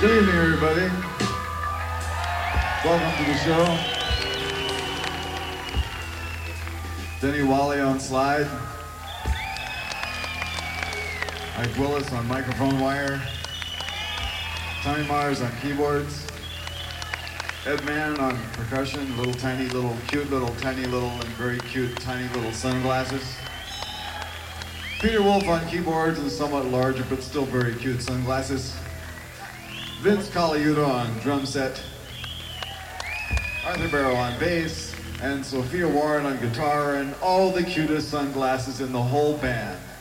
Good evening, everybody. Welcome to the show. Denny Wally on slide. Mike Willis on microphone wire. Tommy Mars on keyboards. Ed Mann on percussion, little tiny little cute little tiny little and very cute tiny little sunglasses. Peter Wolf on keyboards and somewhat larger but still very cute sunglasses. Vince Colaiuta on drum set. Arthur Barrow on bass. And Sophia Warren on guitar and all the cutest sunglasses in the whole band.